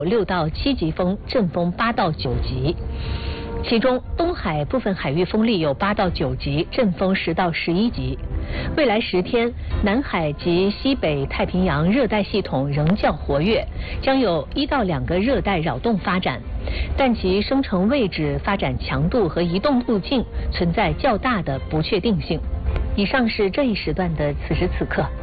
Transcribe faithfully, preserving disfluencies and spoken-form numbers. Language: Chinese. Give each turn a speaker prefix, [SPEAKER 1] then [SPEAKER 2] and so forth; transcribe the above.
[SPEAKER 1] 六到七级风，阵风八到九级。其中，东海部分海域风力有八到九级，阵风十到十一级。未来十天，南海及西北太平洋热带系统仍较活跃，将有一到两个热带扰动发展，但其生成位置、发展强度和移动路径存在较大的不确定性。以上是这一时段的此时此刻。